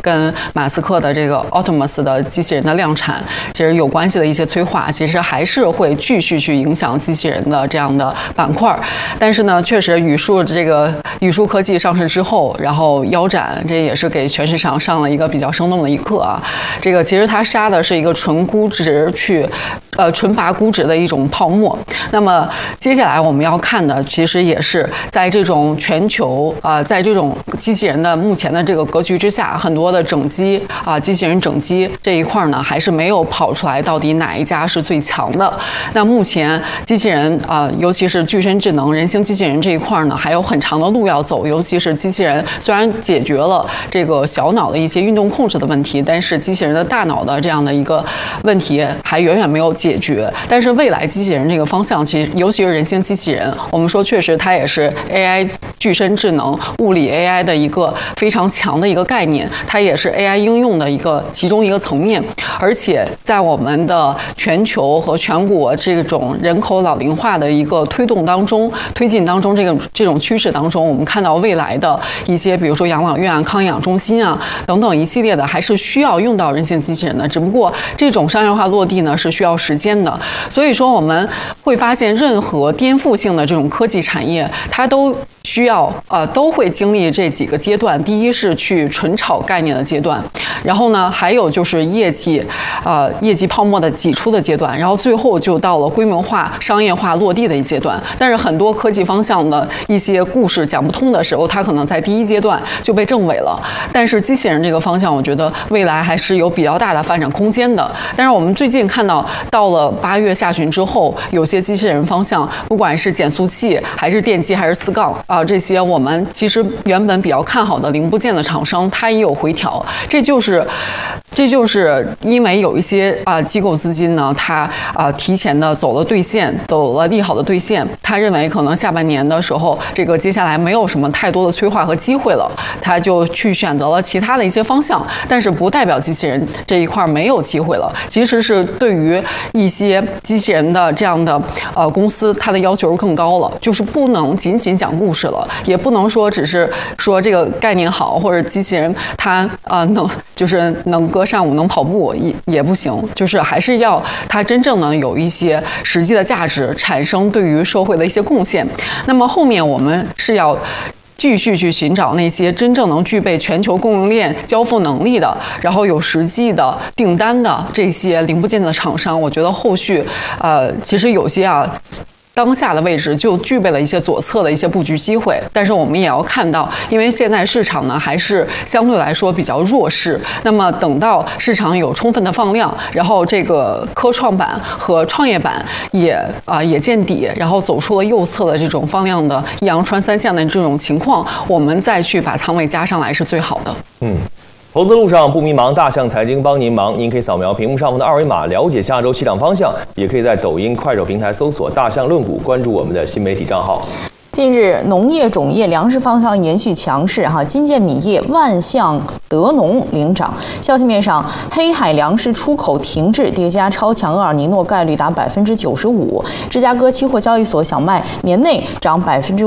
跟马斯克的这个 Optimus 的机器人的量产其实有关系的一些催化，其实还是会继续去影响机器人的这样的板块。但是呢，确实宇树科技上市之后，然后腰斩，这也是给全市场上了一个比较生动的一课啊。这个其实它杀的是一个纯拔估值的一种泡沫。那么接下来我们要看的，其实也是在这种全球在这种机器人的目前的这个格局之下，很多的整机机器人整机这一块呢，还是没有跑出来到底哪一家是最强的。那目前机器人尤其是具身智能人形机器人这一块呢，还有很长的路要走。尤其是机器人虽然解决了这个小脑的一些运动控制的问题，但是机器人的大脑的这样的一个问题还远远没有解决。但是未来机器人这个方向，其实尤其是人形机器人，我们说确实它也是 AI 具身智能物理 AI 的一个非常强的一个概念，它也是 AI 应用的其中一个层面。而且在我们的全球和全国这种人口老龄化的一个推进当中，这种趋势当中，我们看到未来的一些，比如说养老院、康养中心等等一系列的，还是需要用到人形机器人的。只不过这种商业化落地呢，是需要时间的。所以说我们会发现，任何颠覆性的这种科技产业，它都需要都会经历这几个阶段。第一是去纯炒概念的阶段，然后呢，还有就是业绩泡沫的挤出的阶段，然后最后就到了规模化、商业化落地的一阶段。但是很多科技方向的一些故事讲不通的时候，它可能在第一阶段就被证伪了。但是机器人这个方向，我觉得未来还是有比较大的发展空间的。但是我们最近看到了8月下旬之后，有些机器人方向，不管是减速器还是电机还是4杠这些我们其实原本比较看好的零部件的厂商，它也有回调。这就是因为有一些机构资金呢，它提前的走了利好的兑现，他认为可能下半年的时候，这个接下来没有什么太多的催化和机会了，他就去选择了其他的一些方向。但是不代表机器人这一块没有机会了，其实是对于一些机器人的这样的公司，它的要求更高了，就是不能仅仅讲故事了，也不能说只是说这个概念好，或者机器人它能歌善舞能跑步也不行，就是还是要它真正能有一些实际的价值，产生对于社会的一些贡献。那么后面我们是要继续去寻找那些真正能具备全球供应链交付能力的，然后有实际的订单的这些零部件的厂商。我觉得后续其实有些当下的位置就具备了一些左侧的一些布局机会。但是我们也要看到，因为现在市场呢还是相对来说比较弱势，那么等到市场有充分的放量，然后这个科创板和创业板也见底，然后走出了右侧的这种放量的一阳穿三线的这种情况，我们再去把仓位加上来是最好的。 投资路上不迷茫，大象财经帮您忙。您可以扫描屏幕上方的2维码了解下周市场方向，也可以在抖音、快手平台搜索大象论股，关注我们的新媒体账号。 近日，农业、种业、粮食方向延续强势金建米业、万象、德农领涨。消息面上，黑海粮食出口停滞，叠加超强厄尔尼诺概率达95%。芝加哥期货交易所小麦年内涨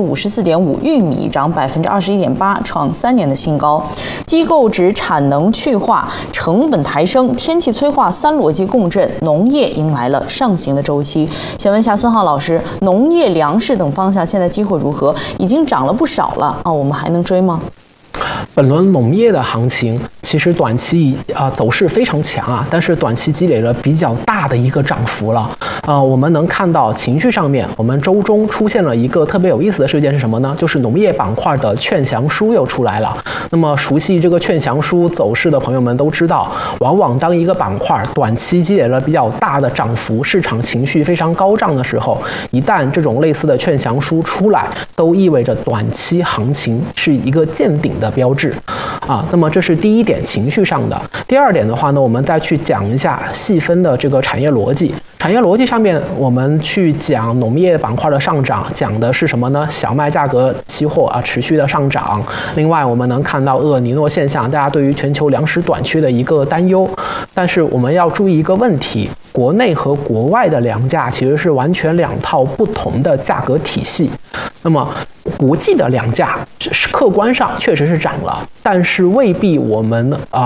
54.5%，玉米涨21.8%，创3年的新高。机构指产能去化、成本抬升、天气催化3逻辑共振，农业迎来了上行的周期。请问一下孙浩老师，农业、粮食等方向现在机会如何？已经涨了不少了我们还能追吗？ 本轮农业的行情其实短期走势非常强但是短期积累了比较大的一个涨幅了。我们能看到情绪上面，我们周中出现了一个特别有意思的事件是什么呢？就是农业板块的劝降书又出来了。那么熟悉这个劝降书走势的朋友们都知道，往往当一个板块短期积累了比较大的涨幅，市场情绪非常高涨的时候，一旦这种类似的劝降书出来，都意味着短期行情是一个见顶的标志那么这是第一点，情绪上的。第二点的话呢，我们再去讲一下细分的这个产业逻辑。产业逻辑上面，我们去讲农业板块的上涨，讲的是什么呢？小麦价格期货持续的上涨。另外，我们能看到厄尔尼诺现象，大家对于全球粮食短缺的一个担忧。但是我们要注意一个问题，国内和国外的粮价其实是完全2套不同的价格体系。那么国际的粮价客观上确实是涨了，但是未必我们